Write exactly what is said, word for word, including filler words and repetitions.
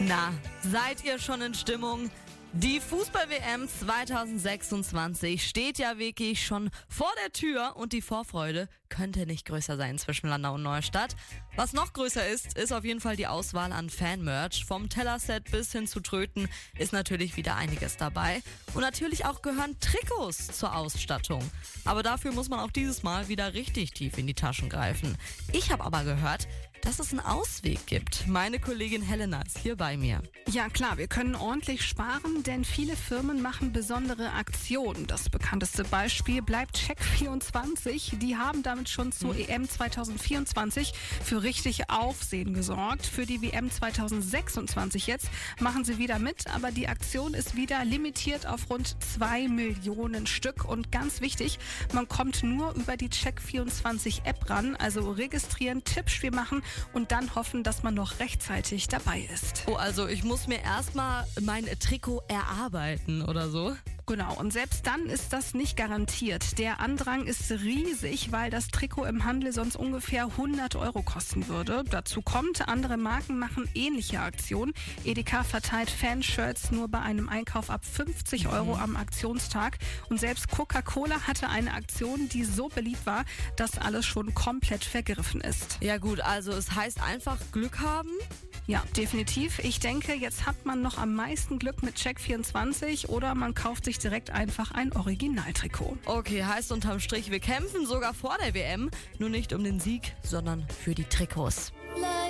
Na, seid ihr schon in Stimmung? Die Fußball-W M zwanzig sechsundzwanzig steht ja wirklich schon vor der Tür und die Vorfreude könnte nicht größer sein zwischen Landau und Neustadt. Was noch größer ist, ist auf jeden Fall die Auswahl an Fan-Merch. Vom Tellerset bis hin zu Tröten ist natürlich wieder einiges dabei. Und natürlich auch gehören Trikots zur Ausstattung. Aber dafür muss man auch dieses Mal wieder richtig tief in die Taschen greifen. Ich habe aber gehört, dass es einen Ausweg gibt. Meine Kollegin Helena ist hier bei mir. Ja klar, wir können ordentlich sparen, denn viele Firmen machen besondere Aktionen. Das bekannteste Beispiel bleibt Check vierundzwanzig. Die haben damit schon zur E M zwanzig vierundzwanzig für richtig Aufsehen gesorgt. Für die W M zwanzig sechsundzwanzig jetzt machen sie wieder mit, aber die Aktion ist wieder limitiert auf rund zwei Millionen Stück. Und ganz wichtig, man kommt nur über die Check vierundzwanzig App ran, also registrieren, Tippspiel machen und dann hoffen, dass man noch rechtzeitig dabei ist. Oh, also ich muss mir erstmal mein Trikot erarbeiten oder so? Genau, und selbst dann ist das nicht garantiert. Der Andrang ist riesig, weil das Trikot im Handel sonst ungefähr hundert Euro kosten würde. Dazu kommt, andere Marken machen ähnliche Aktionen. Edeka verteilt Fanshirts nur bei einem Einkauf ab fünfzig Euro am Aktionstag. Und selbst Coca-Cola hatte eine Aktion, die so beliebt war, dass alles schon komplett vergriffen ist. Ja gut, also es heißt einfach Glück haben? Ja, definitiv. Ich denke, jetzt hat man noch am meisten Glück mit Check vierundzwanzig oder man kauft sich direkt einfach ein Originaltrikot. Okay, heißt unterm Strich, wir kämpfen sogar vor der W M, nur nicht um den Sieg, sondern für die Trikots.